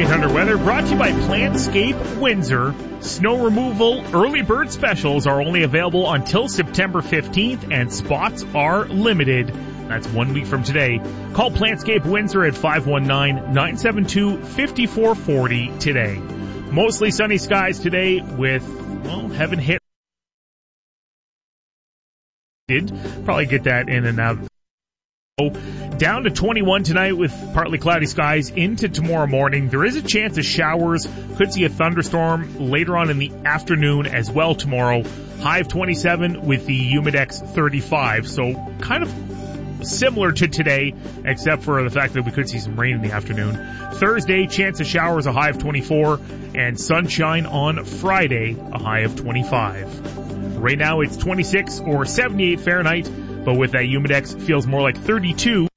1-800 Weather brought to you by Plantscape Windsor. Snow removal early bird specials are only available until September 15th and spots are limited. That's 1 week from today. Call Plantscape Windsor at 519-972-5440 today. Mostly sunny skies today with, heaven hit. Probably get that in and out. Down to 21 tonight with partly cloudy skies into tomorrow morning. There is a chance of showers. Could see a thunderstorm later on in the afternoon as well tomorrow. High of 27 with the Humidex 35. So kind of similar to today, except for the fact that we could see some rain in the afternoon. Thursday, chance of showers, a high of 24. And sunshine on Friday, a high of 25. Right now it's 26 or 78 Fahrenheit. But with that Humidex, feels more like 32.